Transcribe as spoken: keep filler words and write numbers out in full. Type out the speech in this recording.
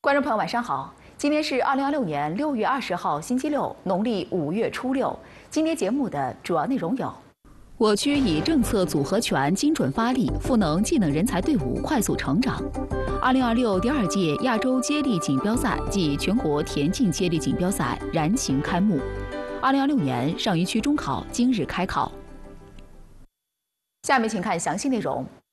观众朋友，晚上好！今天是二零二六年六月二十号，星期六，农历五月初六。今天节目的主要内容有：我区以政策组合拳精准发力，赋能技能人才队伍快速成长。二零二六第二届亚洲接力锦标赛暨全国田径接力锦标赛燃情开幕。二零二六年上虞区中考今日开考。下面请看详细内容。